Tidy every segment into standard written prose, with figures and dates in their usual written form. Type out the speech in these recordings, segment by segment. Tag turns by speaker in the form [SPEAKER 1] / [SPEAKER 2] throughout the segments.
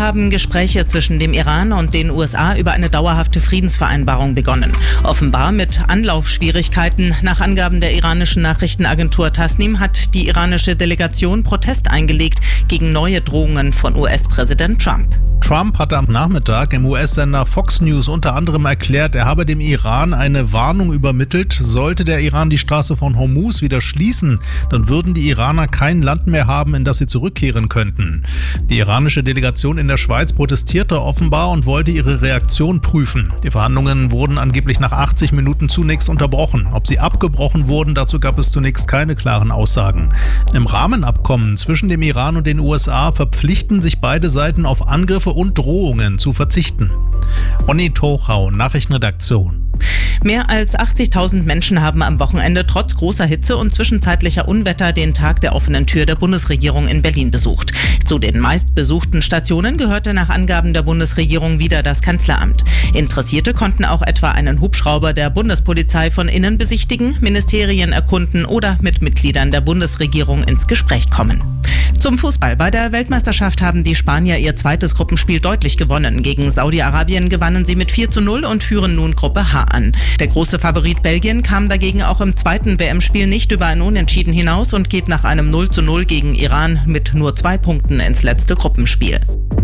[SPEAKER 1] haben Gespräche zwischen dem Iran und den USA über eine dauerhafte Friedensvereinbarung begonnen. Offenbar mit Anlaufschwierigkeiten. Nach Angaben der iranischen Nachrichtenagentur Tasnim hat die iranische Delegation Protest eingelegt gegen neue Drohungen von US-Präsident Trump.
[SPEAKER 2] Trump hatte am Nachmittag im US-Sender Fox News unter anderem erklärt, er habe dem Iran eine Warnung übermittelt. Sollte der Iran die Straße von Hormuz wieder schließen, dann würden die Iraner kein Land mehr haben, in das sie zurückkehren könnten. Die iranische Delegation in der Schweiz protestierte offenbar und wollte ihre Reaktion prüfen. Die Verhandlungen wurden angeblich nach 80 Minuten zunächst unterbrochen. Ob sie abgebrochen wurden, dazu gab es zunächst keine klaren Aussagen. Im Rahmenabkommen zwischen dem Iran und den USA verpflichten sich beide Seiten auf Angriffe und Drohungen zu verzichten. Onni Tochau, Nachrichtenredaktion.
[SPEAKER 1] Mehr als 80.000 Menschen haben am Wochenende trotz großer Hitze und zwischenzeitlicher Unwetter den Tag der offenen Tür der Bundesregierung in Berlin besucht. Zu den meistbesuchten Stationen gehörte nach Angaben der Bundesregierung wieder das Kanzleramt. Interessierte konnten auch etwa einen Hubschrauber der Bundespolizei von innen besichtigen, Ministerien erkunden oder mit Mitgliedern der Bundesregierung ins Gespräch kommen. Zum Fußball. Bei der Weltmeisterschaft haben die Spanier ihr zweites Gruppenspiel deutlich gewonnen. Gegen Saudi-Arabien gewannen sie mit 4:0 und führen nun Gruppe H an. Der große Favorit Belgien kam dagegen auch im zweiten WM-Spiel nicht über ein Unentschieden hinaus und geht nach einem 0:0 gegen Iran mit nur 2 Punkten ins letzte Gruppenspiel.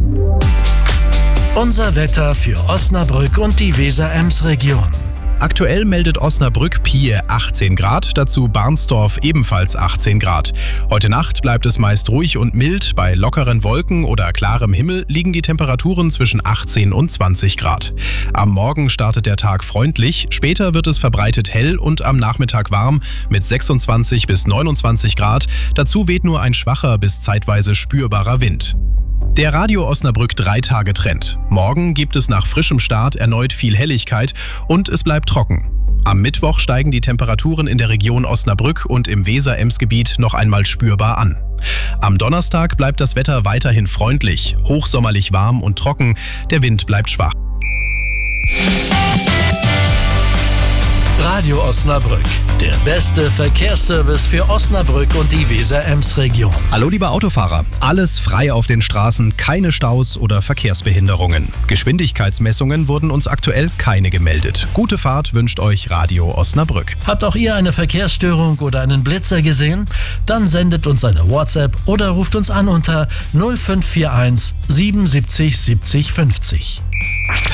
[SPEAKER 3] Unser Wetter für Osnabrück und die Weser-Ems-Region.
[SPEAKER 4] Aktuell meldet Osnabrück-Pier 18 Grad, dazu Barnsdorf ebenfalls 18 Grad. Heute Nacht bleibt es meist ruhig und mild. Bei lockeren Wolken oder klarem Himmel liegen die Temperaturen zwischen 18 und 20 Grad. Am Morgen startet der Tag freundlich, später wird es verbreitet hell und am Nachmittag warm mit 26 bis 29 Grad. Dazu weht nur ein schwacher bis zeitweise spürbarer Wind. Der Radio Osnabrück 3-Tage-Trend. Morgen gibt es nach frischem Start erneut viel Helligkeit und es bleibt trocken. Am Mittwoch steigen die Temperaturen in der Region Osnabrück und im Weser-Ems-Gebiet noch einmal spürbar an. Am Donnerstag bleibt das Wetter weiterhin freundlich, hochsommerlich warm und trocken, der Wind bleibt schwach.
[SPEAKER 3] Radio Osnabrück, der beste Verkehrsservice für Osnabrück und die Weser-Ems-Region.
[SPEAKER 4] Hallo liebe Autofahrer, alles frei auf den Straßen, keine Staus oder Verkehrsbehinderungen. Geschwindigkeitsmessungen wurden uns aktuell keine gemeldet. Gute Fahrt wünscht euch Radio Osnabrück.
[SPEAKER 3] Habt auch ihr eine Verkehrsstörung oder einen Blitzer gesehen? Dann sendet uns eine WhatsApp oder ruft uns an unter 0541 77 70 50.